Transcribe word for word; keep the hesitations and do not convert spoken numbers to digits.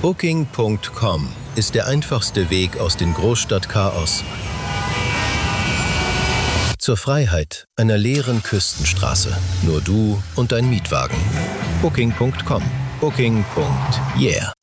Booking Punkt com ist der einfachste Weg aus dem Großstadtchaos zur Freiheit einer leeren Küstenstraße. Nur du und dein Mietwagen. Booking Punkt com. Booking. Yeah.